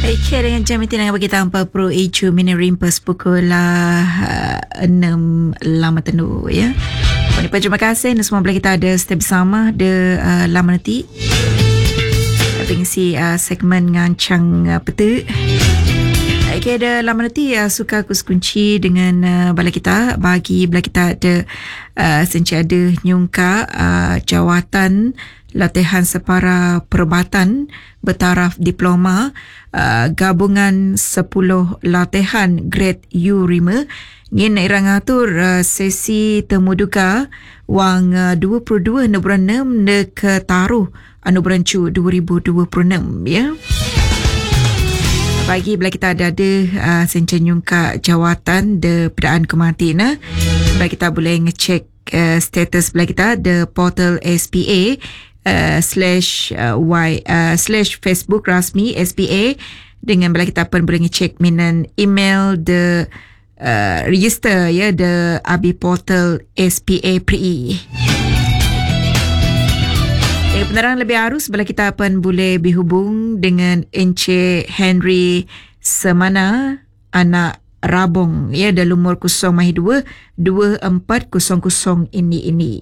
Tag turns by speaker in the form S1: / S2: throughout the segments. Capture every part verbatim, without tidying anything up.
S1: Okay, dengan jam itu dengan bagi tanpa pro icu minerimpes pukul uh, enam lama tendu ya. Puan terima kasih dan semua boleh kita ada stay bersama de uh, lama nanti. Pengisi uh, segmen ngancang uh, peta. Okay, ada lama nanti uh, suka kus kunci dengan uh, bala kita bagi bala kita ada uh, senci ada nyungka uh, jawatan latihan separa perubatan bertaraf diploma uh, gabungan sepuluh latihan grade U lima ngin irang atur uh, sesi temuduka wang uh, dua puluh dua bulan enam ne ke taruh anu bulan Cu dua ribu dua puluh enam ya. Bagi bila kita ada ada uh, sencenyung ka jawatan de pedaan kematian bila kita boleh ngecek uh, status bila kita de portal S P A uh, slash uh, y uh, slash Facebook rasmi S P A dengan bila kita pun boleh ngecek minan email de uh, register ya de abi portal S P A P R I. Eh, penerangan lebih arus bila kita pun boleh berhubung dengan Encik Henry Semana anak Rabong ya dalam umur kosong mahi dua dua empat kosong kosong ini ini.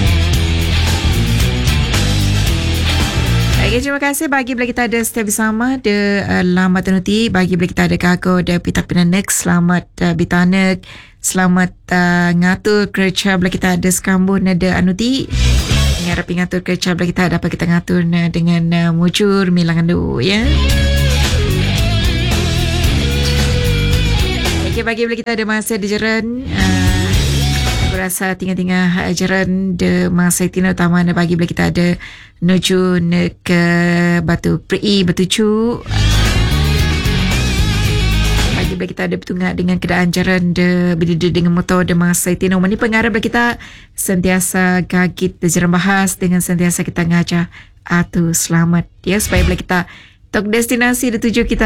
S1: Okay, terima kasih bagi bila kita ada stay bersama de uh, lama tenuti bagi bila kita ada kako de pitak pinanek selamat uh, bitanek selamat uh, ngatur kerja bila kita ada sekambun ada anuti harap ngatur kerja bila kita dapat kita ngatur uh, dengan uh, mujur milangan dulu ya. Okay, bagi bila kita ada masa di jalan uh, aku rasa tinggal-tinggal jalan de masa tina utama bagi bila kita ada menuju ke Batu Peri, Batu Cu. Bagi bila kita ada bertunggak dengan keadaan jalan de berdiri dengan motor de masa tina umum ni pengarah bila kita sentiasa gagit de jalan bahas dengan sentiasa kita ngajar atau selamat ya supaya bila kita tok destinasi de tuju kita